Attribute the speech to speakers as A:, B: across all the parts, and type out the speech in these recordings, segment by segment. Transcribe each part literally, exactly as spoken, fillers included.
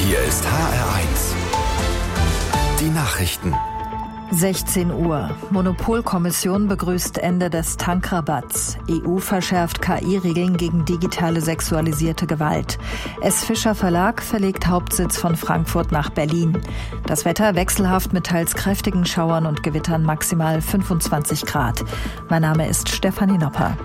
A: Hier ist H R eins. Die Nachrichten.
B: sechzehn Uhr. Monopolkommission begrüßt Ende des Tankrabatts. E U verschärft K I-Regeln gegen digitale sexualisierte Gewalt. S. Fischer Verlag verlegt Hauptsitz von Frankfurt nach Berlin. Das Wetter wechselhaft mit teils kräftigen Schauern und Gewittern, maximal fünfundzwanzig Grad. Mein Name ist Stefanie Nopper.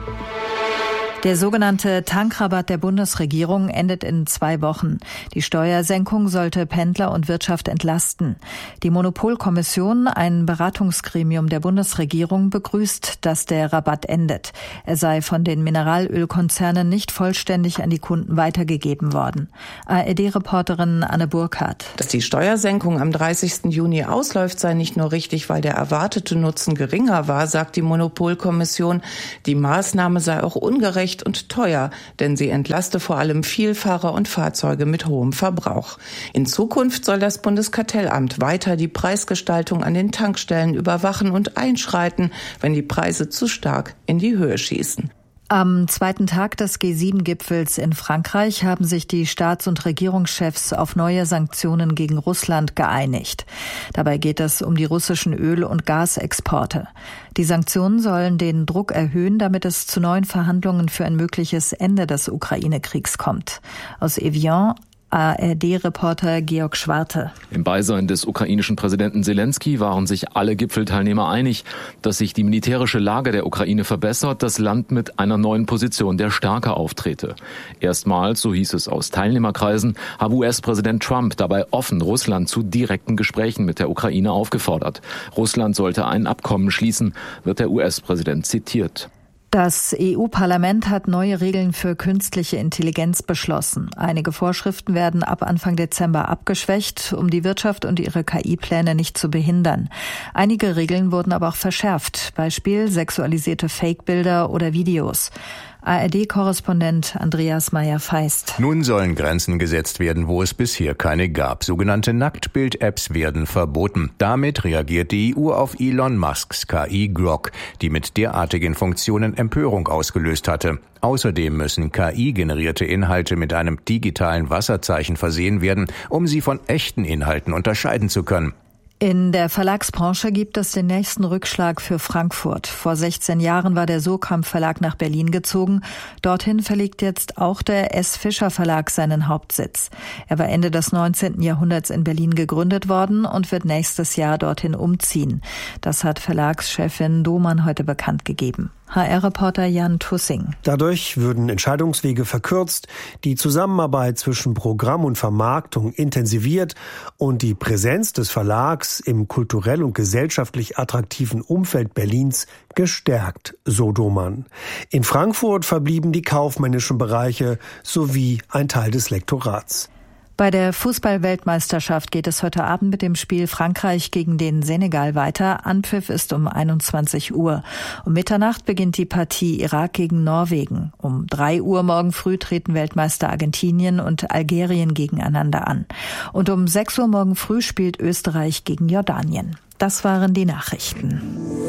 B: Der sogenannte Tankrabatt der Bundesregierung endet in zwei Wochen. Die Steuersenkung sollte Pendler und Wirtschaft entlasten. Die Monopolkommission, ein Beratungsgremium der Bundesregierung, begrüßt, dass der Rabatt endet. Er sei von den Mineralölkonzernen nicht vollständig an die Kunden weitergegeben worden. A R D-Reporterin Anne Burkhardt.
C: Dass die Steuersenkung am dreißigsten Juni ausläuft, sei nicht nur richtig, weil der erwartete Nutzen geringer war, sagt die Monopolkommission. Die Maßnahme sei auch ungerecht und teuer, denn sie entlaste vor allem Vielfahrer und Fahrzeuge mit hohem Verbrauch. In Zukunft soll das Bundeskartellamt weiter die Preisgestaltung an den Tankstellen überwachen und einschreiten, wenn die Preise zu stark in die Höhe schießen.
B: Am zweiten Tag des G sieben Gipfels in Frankreich haben sich die Staats- und Regierungschefs auf neue Sanktionen gegen Russland geeinigt. Dabei geht es um die russischen Öl- und Gasexporte. Die Sanktionen sollen den Druck erhöhen, damit es zu neuen Verhandlungen für ein mögliches Ende des Ukraine-Kriegs kommt. Aus Evian, A R D-Reporter Georg Schwarte.
D: Im Beisein des ukrainischen Präsidenten Zelensky waren sich alle Gipfelteilnehmer einig, dass sich die militärische Lage der Ukraine verbessert, das Land mit einer neuen Position der Stärke auftrete. Erstmals, so hieß es aus Teilnehmerkreisen, habe U S-Präsident Trump dabei offen Russland zu direkten Gesprächen mit der Ukraine aufgefordert. Russland sollte ein Abkommen schließen, wird der U S-Präsident zitiert.
B: Das E U-Parlament hat neue Regeln für künstliche Intelligenz beschlossen. Einige Vorschriften werden ab Anfang Dezember abgeschwächt, um die Wirtschaft und ihre K I-Pläne nicht zu behindern. Einige Regeln wurden aber auch verschärft. Beispiel sexualisierte Fake-Bilder oder Videos. A R D-Korrespondent Andreas Meyer-Feist.
E: Nun sollen Grenzen gesetzt werden, wo es bisher keine gab. Sogenannte Nacktbild-Apps werden verboten. Damit reagiert die E U auf Elon Musks K I Grok, die mit derartigen Funktionen Empörung ausgelöst hatte. Außerdem müssen K I-generierte Inhalte mit einem digitalen Wasserzeichen versehen werden, um sie von echten Inhalten unterscheiden zu können.
B: In der Verlagsbranche gibt es den nächsten Rückschlag für Frankfurt. Vor sechzehn Jahren war der Surkamp Verlag nach Berlin gezogen. Dorthin verlegt jetzt auch der S. Fischer Verlag seinen Hauptsitz. Er war Ende des neunzehnten Jahrhunderts in Berlin gegründet worden und wird nächstes Jahr dorthin umziehen. Das hat Verlagschefin Domann heute bekannt gegeben. H R-Reporter Jan Tussing.
F: Dadurch würden Entscheidungswege verkürzt, die Zusammenarbeit zwischen Programm und Vermarktung intensiviert und die Präsenz des Verlags im kulturell und gesellschaftlich attraktiven Umfeld Berlins gestärkt, so Domann. In Frankfurt verblieben die kaufmännischen Bereiche sowie ein Teil des Lektorats.
B: Bei der Fußball-Weltmeisterschaft geht es heute Abend mit dem Spiel Frankreich gegen den Senegal weiter. Anpfiff ist um einundzwanzig Uhr. Um Mitternacht beginnt die Partie Irak gegen Norwegen. Um drei Uhr morgen früh treten Weltmeister Argentinien und Algerien gegeneinander an. Und um sechs Uhr morgen früh spielt Österreich gegen Jordanien. Das waren die Nachrichten.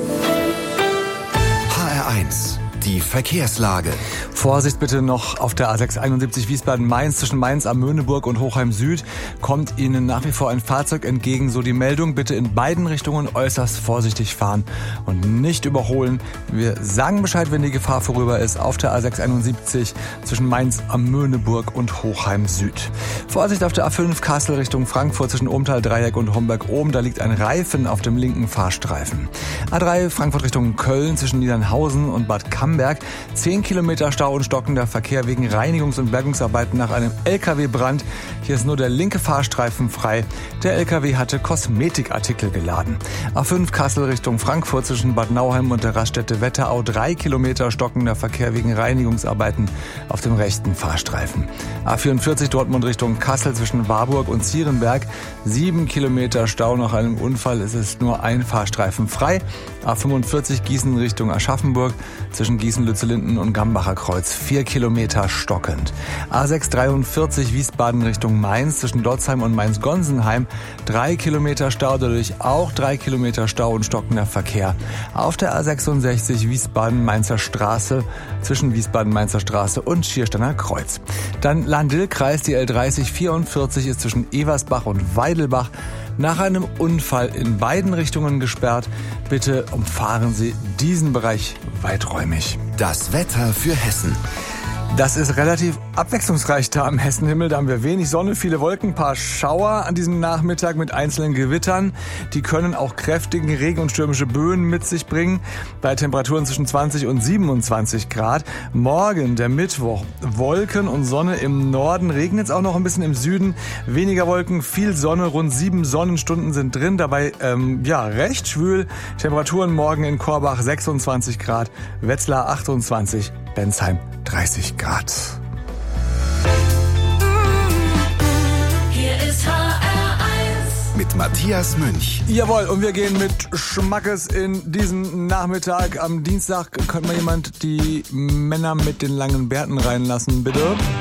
A: H R eins. Die Verkehrslage.
G: Vorsicht bitte noch auf der A sechs einundsiebzig Wiesbaden-Mainz zwischen Mainz am Möhneburg und Hochheim Süd. Kommt Ihnen nach wie vor ein Fahrzeug entgegen, so die Meldung. Bitte in beiden Richtungen äußerst vorsichtig fahren und nicht überholen. Wir sagen Bescheid, wenn die Gefahr vorüber ist, auf der A sechs einundsiebzig zwischen Mainz am Möhneburg und Hochheim Süd. Vorsicht auf der A fünf Kassel Richtung Frankfurt zwischen Ohmtal, Dreieck und Homberg-Ohm. Da liegt ein Reifen auf dem linken Fahrstreifen. A drei Frankfurt Richtung Köln zwischen Niedernhausen und Bad Camp. zehn Kilometer Stau und stockender Verkehr wegen Reinigungs- und Bergungsarbeiten nach einem L K W-Brand. Hier ist nur der linke Fahrstreifen frei. Der L K W hatte Kosmetikartikel geladen. A fünf Kassel Richtung Frankfurt zwischen Bad Nauheim und der Raststätte Wetterau. drei Kilometer stockender Verkehr wegen Reinigungsarbeiten auf dem rechten Fahrstreifen. A vierundvierzig Dortmund Richtung Kassel zwischen Warburg und Zierenberg. sieben Kilometer Stau nach einem Unfall. Es ist nur ein Fahrstreifen frei. A fünfundvierzig Gießen Richtung Aschaffenburg zwischen Gießen-Lützellinden und Gambacher Kreuz. vier Kilometer stockend. A sechs dreiundvierzig Wiesbaden Richtung Mainz zwischen Dotzheim und Mainz-Gonsenheim. drei Kilometer Stau, dadurch auch drei Kilometer Stau und stockender Verkehr. Auf der A sechsundsechzig Wiesbaden-Mainzer Straße zwischen Wiesbaden-Mainzer Straße und Schiersteiner Kreuz. Dann Lahn-Dill-Kreis, die L dreißig vierundvierzig ist zwischen Eversbach und Weidelbach nach einem Unfall in beiden Richtungen gesperrt. Bitte umfahren Sie diesen Bereich weiträumig.
A: Das Wetter für Hessen.
G: Das ist relativ abwechslungsreich da am Hessenhimmel. Da haben wir wenig Sonne, viele Wolken, paar Schauer an diesem Nachmittag mit einzelnen Gewittern. Die können auch kräftigen Regen und stürmische Böen mit sich bringen. Bei Temperaturen zwischen zwanzig und siebenundzwanzig Grad. Morgen, der Mittwoch, Wolken und Sonne im Norden. Regnet es auch noch ein bisschen im Süden. Weniger Wolken, viel Sonne. Rund sieben Sonnenstunden sind drin. Dabei, ähm, ja, recht schwül. Temperaturen morgen in Korbach sechsundzwanzig Grad. Wetzlar achtundzwanzig. Bensheim dreißig Grad.
A: Hier ist H R eins mit Matthias Münch.
G: Jawohl, und wir gehen mit Schmackes in diesen Nachmittag. Am Dienstag könnte mal jemand die Männer mit den langen Bärten reinlassen, bitte.